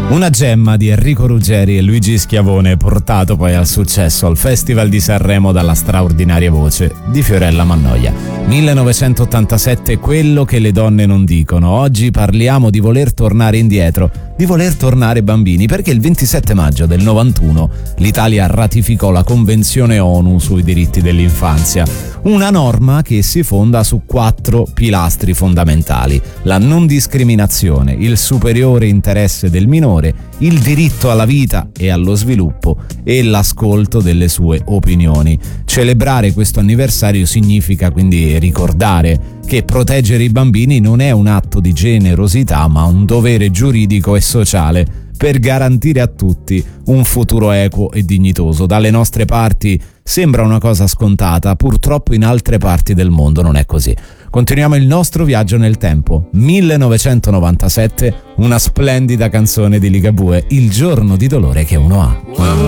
Una gemma di Enrico Ruggeri e Luigi Schiavone, portato poi al successo al Festival di Sanremo dalla straordinaria voce di Fiorella Mannoia. 1987, quello che le donne non dicono. Oggi parliamo di voler tornare indietro, di voler tornare bambini, perché il 27 maggio del 91 l'Italia ratificò la Convenzione ONU sui diritti dell'infanzia, una norma che si fonda su 4 pilastri fondamentali: la non discriminazione, il superiore interesse del minore, il diritto alla vita e allo sviluppo e l'ascolto delle sue opinioni. Celebrare questo anniversario significa quindi ricordare che proteggere i bambini non è un atto di generosità, ma un dovere giuridico e sociale per garantire a tutti un futuro equo e dignitoso. Dalle nostre parti sembra una cosa scontata, purtroppo in altre parti del mondo non è così. Continuiamo il nostro viaggio nel tempo. 1997, una splendida canzone di Ligabue, Il giorno di dolore che uno ha.